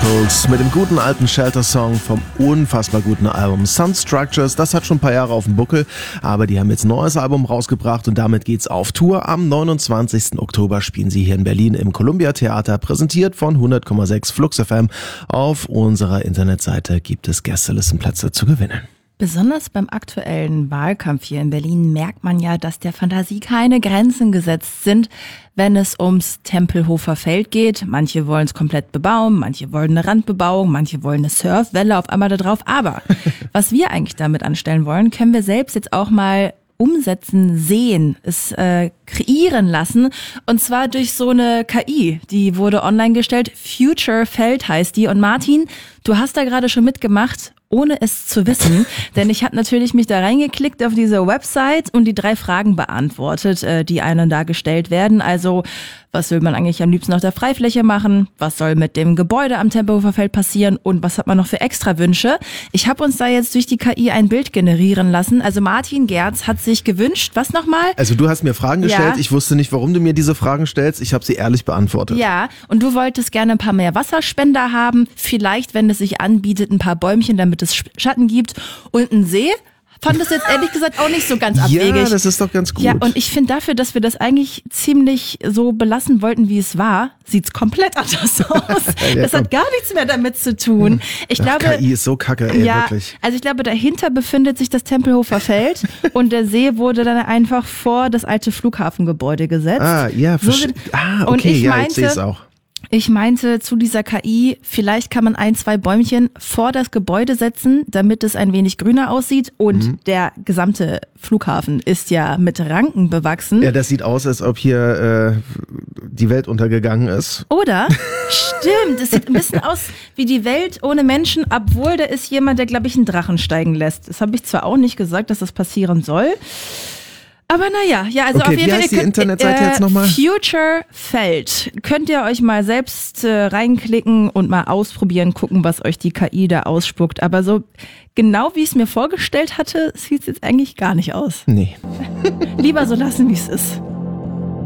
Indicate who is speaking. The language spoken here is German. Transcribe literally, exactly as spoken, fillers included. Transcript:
Speaker 1: Pistols mit dem guten alten Shelter-Song vom unfassbar guten Album Sun Structures. Das hat schon ein paar Jahre auf dem Buckel, aber die haben jetzt ein neues Album rausgebracht und damit geht's auf Tour. Am neunundzwanzigsten Oktober spielen sie hier in Berlin im Columbia Theater, präsentiert von hundert Komma sechs Flux F M. Auf unserer Internetseite gibt es Gästelistenplätze zu gewinnen.
Speaker 2: Besonders beim aktuellen Wahlkampf hier in Berlin merkt man ja, dass der Fantasie keine Grenzen gesetzt sind, wenn es ums Tempelhofer Feld geht. Manche wollen es komplett bebauen, manche wollen eine Randbebauung, manche wollen eine Surfwelle auf einmal da drauf. Aber was wir eigentlich damit anstellen wollen, können wir selbst jetzt auch mal umsetzen, sehen, es äh, kreieren lassen. Und zwar durch so eine K I, die wurde online gestellt. Future Feld heißt die. Und Martin, du hast da gerade schon mitgemacht, ohne es zu wissen, denn ich habe natürlich mich da reingeklickt auf diese Website und die drei Fragen beantwortet, äh, die einem da gestellt werden. Also, was will man eigentlich am liebsten auf der Freifläche machen? Was soll mit dem Gebäude am Tempelhofer Feld passieren? Und was hat man noch für Extrawünsche? Ich habe uns da jetzt durch die K I ein Bild generieren lassen. Also Martin Gerz hat sich gewünscht, was nochmal?
Speaker 1: Also du hast mir Fragen gestellt,
Speaker 2: Ja.
Speaker 1: ich wusste nicht, warum du mir diese Fragen stellst. Ich habe sie ehrlich beantwortet.
Speaker 2: Ja, und du wolltest gerne ein paar mehr Wasserspender haben. Vielleicht, wenn es sich anbietet, ein paar Bäumchen, damit es Schatten gibt. Und ein See. Fand es jetzt ehrlich gesagt auch nicht so ganz abwegig.
Speaker 1: Ja, das ist doch ganz gut.
Speaker 2: Ja, und ich finde dafür, dass wir das eigentlich ziemlich so belassen wollten, wie es war, sieht's komplett anders aus.
Speaker 1: Ja,
Speaker 2: Das hat gar nichts mehr damit zu tun. Ich
Speaker 1: Ach,
Speaker 2: glaube,
Speaker 1: K I ist so kacke, ey,
Speaker 2: ja,
Speaker 1: wirklich.
Speaker 2: also ich glaube, dahinter befindet sich das Tempelhofer Feld und der See wurde dann einfach vor das alte Flughafengebäude gesetzt.
Speaker 1: Ah, ja,
Speaker 2: So
Speaker 1: versch-
Speaker 2: wird-
Speaker 1: ah, okay,
Speaker 2: und ich
Speaker 1: ja,
Speaker 2: meinte,
Speaker 1: jetzt sehe ich es auch.
Speaker 2: Ich meinte zu dieser K I, vielleicht kann man ein, zwei Bäumchen vor das Gebäude setzen, damit es ein wenig grüner aussieht. Und
Speaker 1: Mhm.
Speaker 2: der gesamte Flughafen ist ja mit Ranken bewachsen.
Speaker 1: Ja, das sieht aus, als ob hier äh, die Welt untergegangen ist.
Speaker 2: Oder? Stimmt, es sieht ein bisschen aus wie die Welt ohne Menschen, obwohl da ist jemand, der, glaube ich, einen Drachen steigen lässt. Das habe ich zwar auch nicht gesagt, dass das passieren soll. Aber naja, ja, also
Speaker 1: Okay,
Speaker 2: auf jeden
Speaker 1: wie
Speaker 2: Fall.
Speaker 1: heißt
Speaker 2: ihr
Speaker 1: die
Speaker 2: könnt,
Speaker 1: Internetseite jetzt nochmal?
Speaker 2: Future Feld. Könnt ihr euch mal selbst äh, reinklicken und mal ausprobieren, gucken, was euch die K I da ausspuckt. Aber so genau wie ich es mir vorgestellt hatte, sieht es jetzt eigentlich gar nicht aus.
Speaker 1: Nee.
Speaker 2: Lieber so lassen, wie es ist.